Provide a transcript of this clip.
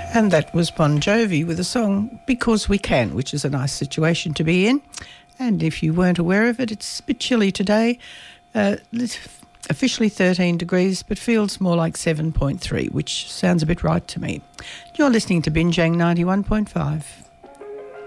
And that was Bon Jovi with the song Because We Can, which is a nice situation to be in. And if you weren't aware of it, it's a bit chilly today. Officially 13 degrees, but feels more like 7.3, which sounds a bit right to me. You're listening to Binjang 91.5.